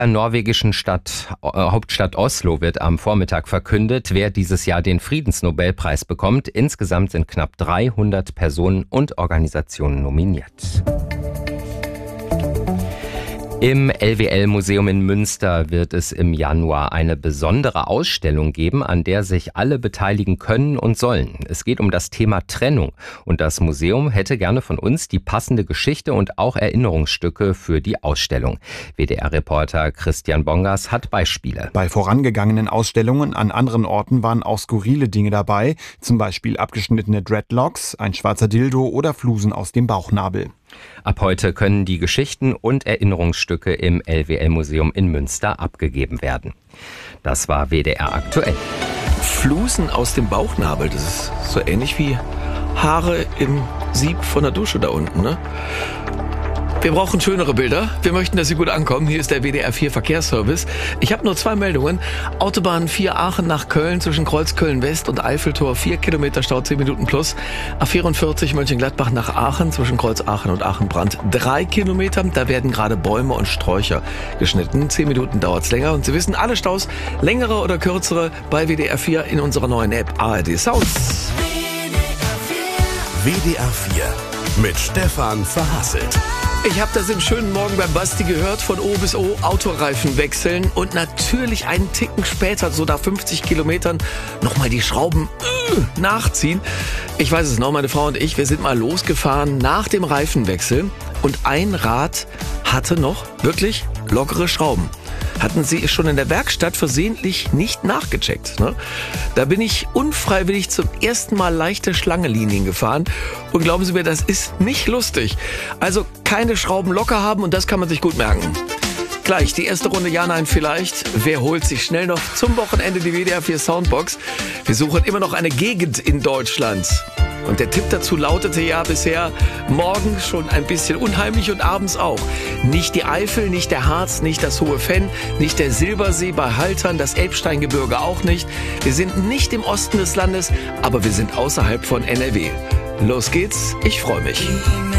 der norwegischen Hauptstadt Oslo wird am Vormittag verkündet, wer dieses Jahr den Friedensnobelpreis bekommt. Insgesamt sind knapp 300 Personen und Organisationen nominiert. Im LWL-Museum in Münster wird es im Januar eine besondere Ausstellung geben, an der sich alle beteiligen können und sollen. Es geht um das Thema Trennung und das Museum hätte gerne von uns die passende Geschichte und auch Erinnerungsstücke für die Ausstellung. WDR-Reporter Christian Bongas hat Beispiele. Bei vorangegangenen Ausstellungen an anderen Orten waren auch skurrile Dinge dabei, zum Beispiel abgeschnittene Dreadlocks, ein schwarzer Dildo oder Flusen aus dem Bauchnabel. Ab heute können die Geschichten und Erinnerungsstücke im LWL-Museum in Münster abgegeben werden. Das war WDR aktuell. Flusen aus dem Bauchnabel, das ist so ähnlich wie Haare im Sieb von der Dusche da unten, ne? Wir brauchen schönere Bilder. Wir möchten, dass sie gut ankommen. Hier ist der WDR 4 Verkehrsservice. Ich habe nur 2 Meldungen. Autobahn 4 Aachen nach Köln zwischen Kreuz Köln West und Eiffeltor 4 Kilometer Stau 10 Minuten plus. A44 Mönchengladbach nach Aachen zwischen Kreuz Aachen und Aachenbrand 3 Kilometer. Da werden gerade Bäume und Sträucher geschnitten. 10 Minuten dauert's länger. Und Sie wissen, alle Staus, längere oder kürzere, bei WDR 4 in unserer neuen App ARD Sounds. WDR 4 mit Stefan Verhasselt. Ich habe das im schönen Morgen beim Basti gehört, von O bis O, Autoreifen wechseln und natürlich einen Ticken später, so nach 50 Kilometern, nochmal die Schrauben nachziehen. Ich weiß es noch, meine Frau und ich, wir sind mal losgefahren nach dem Reifenwechsel und ein Rad hatte noch wirklich lockere Schrauben. Hatten sie schon in der Werkstatt versehentlich nicht nachgecheckt. Ne? Da bin ich unfreiwillig zum ersten Mal leichte Schlangenlinien gefahren. Und glauben Sie mir, das ist nicht lustig. Also keine Schrauben locker haben und das kann man sich gut merken. Gleich die erste Runde Ja, Nein, vielleicht. Wer holt sich schnell noch zum Wochenende die WDR 4 Soundbox? Wir suchen immer noch eine Gegend in Deutschland. Und der Tipp dazu lautete ja bisher, morgens schon ein bisschen unheimlich und abends auch. Nicht die Eifel, nicht der Harz, nicht das Hohe Venn, nicht der Silbersee bei Haltern, das Elbsteingebirge auch nicht. Wir sind nicht im Osten des Landes, aber wir sind außerhalb von NRW. Los geht's, ich freue mich.